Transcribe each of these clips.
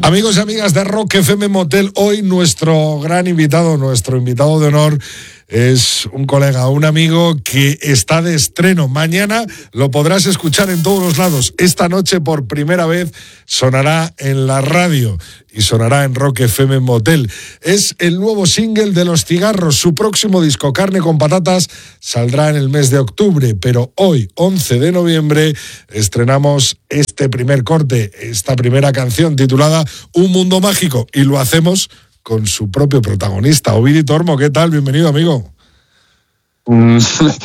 Amigos y amigas de Rock FM Motel, hoy nuestro invitado de honor es un colega, un amigo que está de estreno. Mañana lo podrás escuchar en todos los lados. Esta noche por primera vez sonará en la radio y sonará en Rock FM Motel. Es el nuevo single de Los Cigarros. Su próximo disco, Carne con Patatas, saldrá en el mes de octubre, pero hoy, 11 de noviembre, estrenamos este primer corte, esta primera canción titulada Un Mundo Mágico, y lo hacemos con su propio protagonista, Ovidi Tormo. ¿Qué tal? Bienvenido, amigo. Hola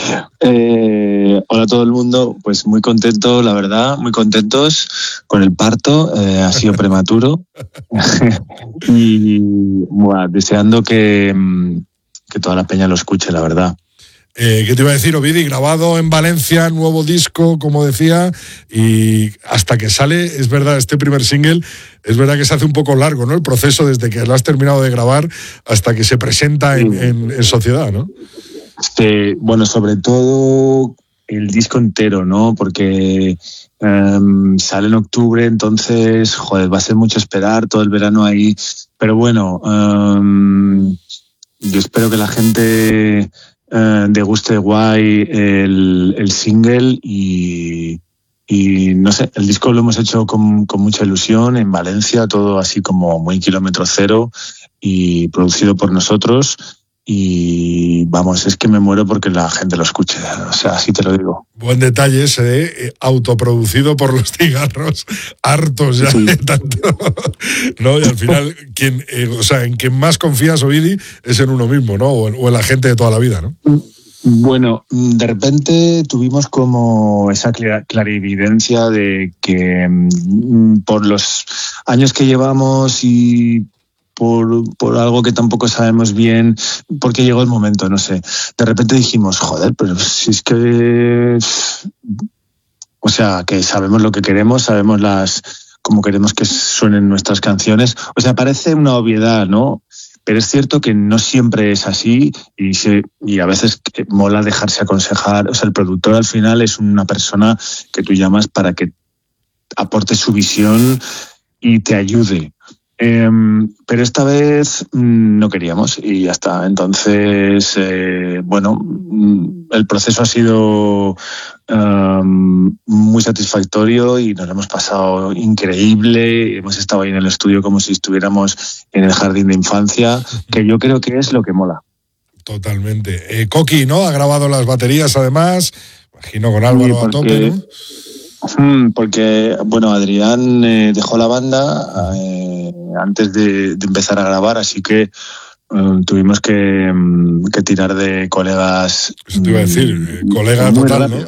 a todo el mundo, pues muy contento, la verdad, muy contentos con el parto, ha sido prematuro y deseando que toda la peña lo escuche, la verdad. ¿Qué te iba a decir, Ovidi? Grabado en Valencia, nuevo disco, como decía, y hasta que sale, es verdad, este primer single, es verdad que se hace un poco largo, ¿no? El proceso desde que lo has terminado de grabar hasta que se presenta en sociedad, ¿no? Sí, bueno, sobre todo el disco entero, ¿no? Porque sale en octubre, entonces, va a ser mucho esperar todo el verano ahí, pero bueno, yo espero que la gente deguste guay el single y no sé, el disco lo hemos hecho con mucha ilusión en Valencia, todo así como muy kilómetro cero y producido por nosotros y vamos, es que me muero porque la gente lo escuche, o sea, así te lo digo. Buen detalle ese, autoproducido por Los Cigarros, hartos ya de tanto, ¿no? Y al final, en quien más confías, Ovidi, es en uno mismo, ¿no? O en la gente de toda la vida, ¿no? Bueno, de repente tuvimos como esa clarividencia de que por los años que llevamos y por algo que tampoco sabemos bien, porque llegó el momento, no sé. De repente dijimos, pero si es que... O sea, que sabemos lo que queremos, sabemos cómo queremos que suenen nuestras canciones. O sea, parece una obviedad, ¿no? Pero es cierto que no siempre es así y a veces mola dejarse aconsejar. O sea, el productor al final es una persona que tú llamas para que aporte su visión y te ayude. Pero esta vez no queríamos y ya está. Entonces, el proceso ha sido muy satisfactorio y nos lo hemos pasado increíble. Hemos estado ahí en el estudio como si estuviéramos en el jardín de infancia, que yo creo que es lo que mola. Totalmente. Coqui, ¿no? Ha grabado las baterías además, imagino con Álvaro a tope, ¿no? Porque, Adrián dejó la banda antes de empezar a grabar, así que tuvimos que tirar de colegas. Eso te iba a decir, colega total, rápido,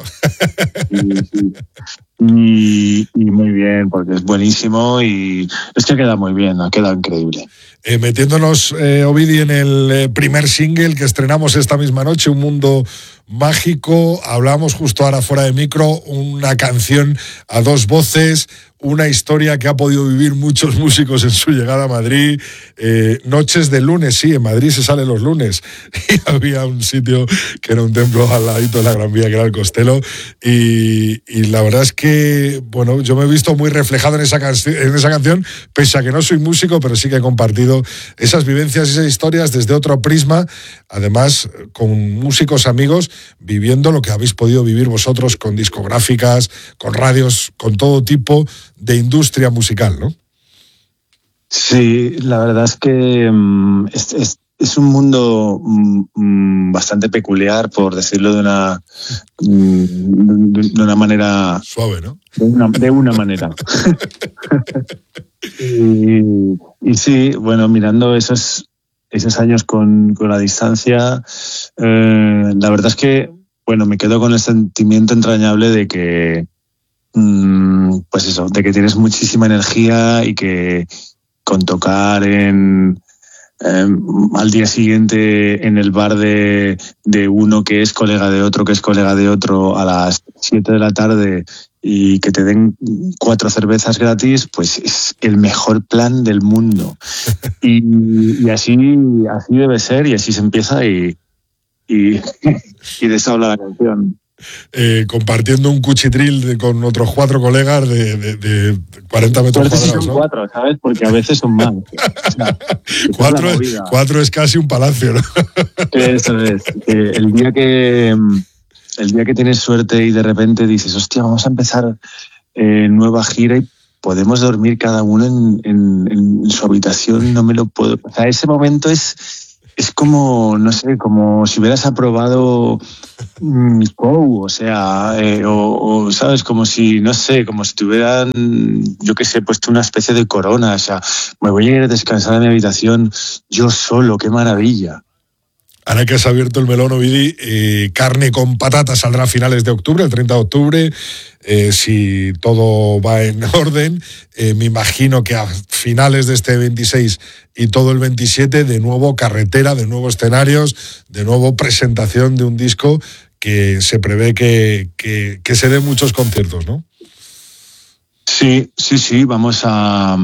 ¿no? Y muy bien, porque es buenísimo y es que queda muy bien, ha quedado increíble. Metiéndonos, Ovidi, en el primer single que estrenamos esta misma noche, Un Mundo Mágico, hablamos justo ahora fuera de micro, una canción a dos voces, una historia que ha podido vivir muchos músicos en su llegada a Madrid. Noches de lunes, sí, en Madrid se sale los lunes. Y había un sitio que era un templo al ladito de la Gran Vía, que era el Costello. Y la verdad es que, yo me he visto muy reflejado en esa canción, pese a que no soy músico, pero sí que he compartido esas vivencias, esas historias desde otro prisma, además con músicos amigos, viviendo lo que habéis podido vivir vosotros con discográficas, con radios, con todo tipo de industria musical, ¿no? Sí, la verdad es que es un mundo bastante peculiar, por decirlo de una manera suave, ¿no? De una manera. y sí, mirando esos años con la distancia, la verdad es que me quedo con el sentimiento entrañable de que de que tienes muchísima energía y que con tocar al día siguiente en el bar de uno que es colega de otro, a las 7 de la tarde y que te den 4 cervezas gratis, pues es el mejor plan del mundo. Y así debe ser y así se empieza y de eso habla la canción. compartiendo un cuchitril con otros 4 colegas de 40 metros cuadrados. Son 4, ¿sabes? Porque a veces son más. O sea, 4 es casi un palacio, ¿no? Eso es. El día que tienes suerte y de repente dices, hostia, vamos a empezar nueva gira y podemos dormir cada uno en su habitación, no me lo puedo... O sea, ese momento es como, no sé, como si hubieras aprobado mi show, o sea, o sabes, como si, no sé, como si te hubieran, yo qué sé, puesto una especie de corona, o sea, me voy a ir a descansar a mi habitación yo solo, qué maravilla. Ahora que has abierto el melón, Ovidi, Carne con Patata saldrá a finales de octubre, el 30 de octubre, si todo va en orden. Me imagino que a finales de este 26 y todo el 27, de nuevo carretera, de nuevo escenarios, de nuevo presentación de un disco que se prevé que se den muchos conciertos, ¿no? Sí, vamos a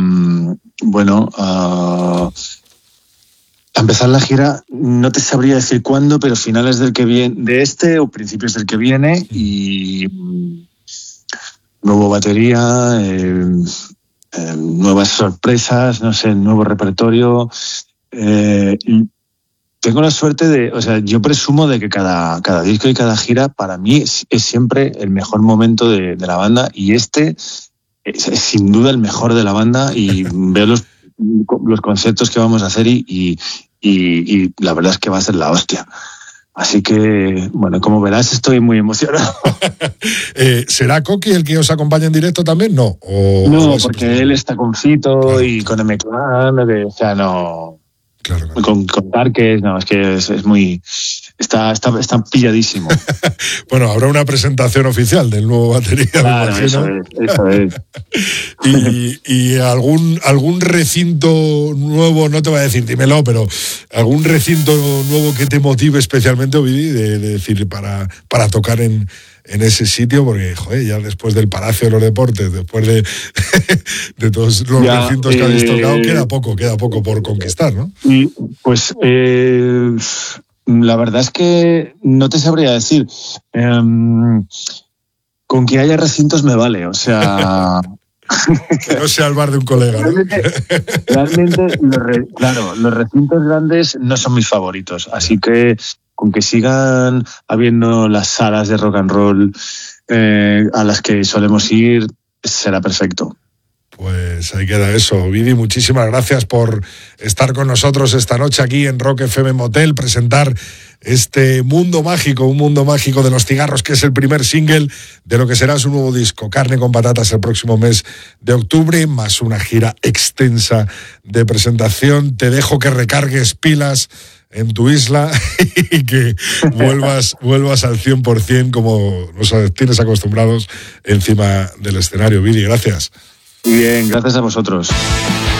empezar la gira. No te sabría decir cuándo, pero finales del que viene, de este o principios del que viene, y nuevo batería, nuevas sorpresas, no sé, nuevo repertorio. Tengo la suerte o sea, yo presumo de que cada disco y cada gira para mí es siempre el mejor momento de la banda, y este es sin duda el mejor de la banda, y veo los conceptos que vamos a hacer y la verdad es que va a ser la hostia. Así que, bueno, como verás, estoy muy emocionado. ¿Será Coqui el que os acompaña en directo también? No, porque él está con Fito, claro, y con M-Clan, o sea, no... Claro. Con Tarques, no, es que es muy... Está pilladísimo. Bueno, habrá una presentación oficial del nuevo batería, claro, me imagino. Eso es. y algún recinto nuevo, no te voy a decir, dímelo, pero algún recinto nuevo que te motive especialmente, Ovidi, de decir, para tocar en ese sitio, porque, joder, ya después del Palacio de los Deportes, después de todos los recintos que habéis tocado, queda poco por conquistar, ¿no? Pues la verdad es que no te sabría decir. Con que haya recintos me vale, o sea... Que no sea el bar de un colega, ¿no? Realmente los recintos grandes no son mis favoritos, así que con que sigan habiendo las salas de rock and roll a las que solemos ir, será perfecto. Pues ahí queda eso. Ovidi, muchísimas gracias por estar con nosotros esta noche aquí en Rock FM Motel, presentar este mundo mágico, un mundo mágico de los cigarros, que es el primer single de lo que será su nuevo disco, Carne con Patatas, el próximo mes de octubre, más una gira extensa de presentación. Te dejo que recargues pilas en tu isla y que vuelvas al 100% como nos tienes acostumbrados encima del escenario. Ovidi, gracias. Muy bien, gracias a vosotros.